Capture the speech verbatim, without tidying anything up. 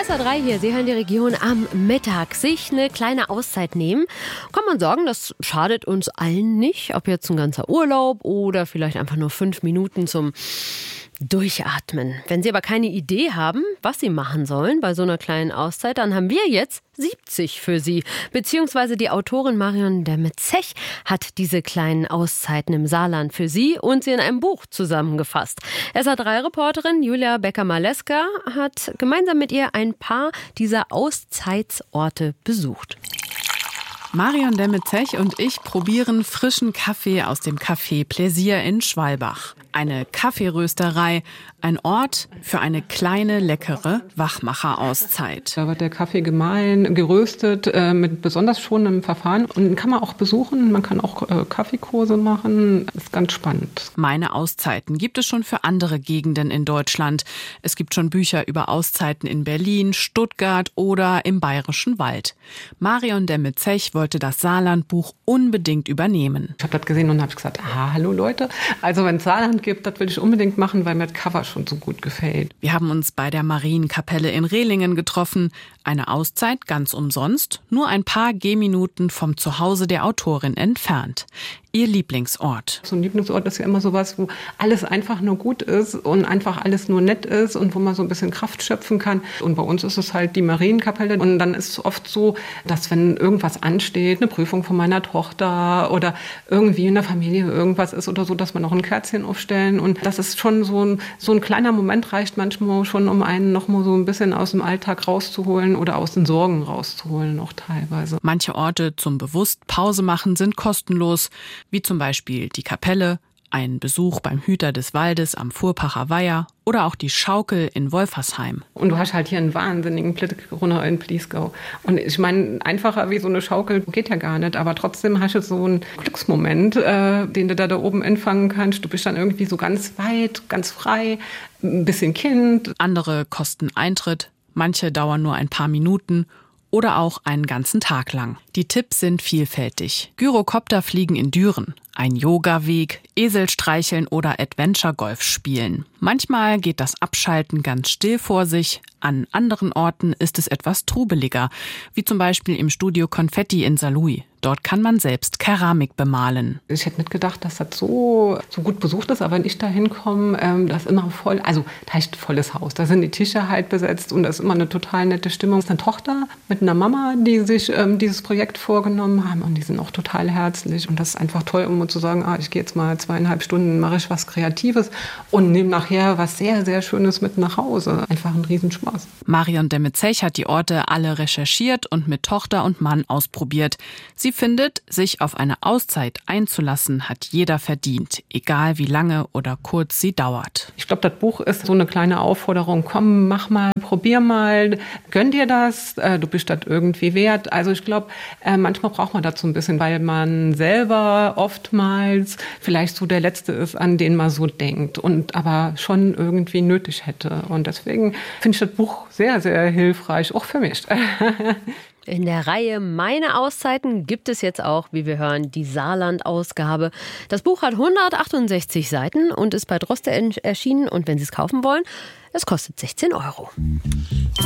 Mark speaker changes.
Speaker 1: S R drei hier, Sie hören die Region am Mittag. Sich eine kleine Auszeit nehmen, kann man sagen, das schadet uns allen nicht. Ob jetzt ein ganzer Urlaub oder vielleicht einfach nur fünf Minuten zum Durchatmen. Wenn Sie aber keine Idee haben, was Sie machen sollen bei so einer kleinen Auszeit, dann haben wir jetzt siebzig für Sie. Beziehungsweise die Autorin Marion Demme-Zech hat diese kleinen Auszeiten im Saarland für Sie und sie in einem Buch zusammengefasst. S R drei Reporterin Julia Becker-Maleska hat gemeinsam mit ihr ein paar dieser Auszeitsorte besucht.
Speaker 2: Marion Demme-Zech und ich probieren frischen Kaffee aus dem Café Plaisir in Schwalbach. Eine Kaffeerösterei, ein Ort für eine kleine, leckere Wachmacher-Auszeit.
Speaker 3: Da wird der Kaffee gemahlen, geröstet, äh, mit besonders schonendem Verfahren. Und den kann man auch besuchen, man kann auch äh, Kaffeekurse machen. Das ist ganz spannend.
Speaker 2: Meine Auszeiten gibt es schon für andere Gegenden in Deutschland. Es gibt schon Bücher über Auszeiten in Berlin, Stuttgart oder im Bayerischen Wald. Marion Demme-Zech wollte das Saarland-Buch unbedingt übernehmen.
Speaker 3: Ich habe das gesehen und habe gesagt, ah, hallo Leute, also wenn es Saarland gibt, das will ich unbedingt machen, weil mir das Cover schon so gut gefällt.
Speaker 2: Wir haben uns bei der Marienkapelle in Rehlingen getroffen. Eine Auszeit ganz umsonst, nur ein paar Gehminuten vom Zuhause der Autorin entfernt. Ihr Lieblingsort.
Speaker 3: So ein Lieblingsort ist ja immer sowas, wo alles einfach nur gut ist und einfach alles nur nett ist und wo man so ein bisschen Kraft schöpfen kann. Und bei uns ist es halt die Marienkapelle. Und dann ist es oft so, dass wenn irgendwas ansteht, eine Prüfung von meiner Tochter oder irgendwie in der Familie irgendwas ist oder so, dass man noch ein Kerzchen aufstellen. Und das ist schon so ein, so ein kleiner Moment reicht manchmal schon, um einen noch mal so ein bisschen aus dem Alltag rauszuholen oder aus den Sorgen rauszuholen auch teilweise.
Speaker 2: Manche Orte zum bewusst Pause machen sind kostenlos, wie zum Beispiel die Kapelle, ein Besuch beim Hüter des Waldes am Furpacher Weiher oder auch die Schaukel in Wolfersheim.
Speaker 3: Und du hast halt hier einen wahnsinnigen Blick runter in Pliesgau. Und ich meine, einfacher wie so eine Schaukel geht ja gar nicht, aber trotzdem hast du so einen Glücksmoment, äh, den du da, da oben empfangen kannst. Du bist dann irgendwie so ganz weit, ganz frei, ein bisschen Kind.
Speaker 2: Andere kosten Eintritt, manche dauern nur ein paar Minuten oder auch einen ganzen Tag lang. Die Tipps sind vielfältig. Gyrocopterfliegen in Düren, ein Yoga-Weg, Esel streicheln oder Adventure-Golf spielen. Manchmal geht das Abschalten ganz still vor sich, an anderen Orten ist es etwas trubeliger, wie zum Beispiel im Studio Konfetti in Saarlouis. Dort kann man selbst Keramik bemalen.
Speaker 3: Ich hätte nicht gedacht, dass das so, so gut besucht ist, aber wenn ich da hinkomme, ähm, das ist immer voll, also da ist ein volles Haus, da sind die Tische halt besetzt und da ist immer eine total nette Stimmung. Es ist eine Tochter mit einer Mama, die sich ähm, dieses Projekt vorgenommen haben und die sind auch total herzlich und das ist einfach toll, um zu sagen, ah, ich gehe jetzt mal zweieinhalb Stunden, mache ich was Kreatives und nehme nachher was sehr, sehr Schönes mit nach Hause. Einfach ein Riesenspaß.
Speaker 2: Marion Demme-Zech hat die Orte alle recherchiert und mit Tochter und Mann ausprobiert. Sie findet, sich auf eine Auszeit einzulassen, hat jeder verdient, egal wie lange oder kurz sie dauert.
Speaker 3: Ich glaube, das Buch ist so eine kleine Aufforderung, komm, mach mal, probier mal, gönn dir das, du bist das irgendwie wert. Also ich glaube, manchmal braucht man das so ein bisschen, weil man selber oftmals vielleicht so der Letzte ist, an den man so denkt und aber schon irgendwie nötig hätte. Und deswegen finde ich das Buch sehr, sehr hilfreich, auch für mich.
Speaker 1: In der Reihe Meine Auszeiten gibt es jetzt auch, wie wir hören, die Saarland-Ausgabe. Das Buch hat hundertachtundsechzig Seiten und ist bei Droste erschienen. Und wenn Sie es kaufen wollen, es kostet sechzehn Euro.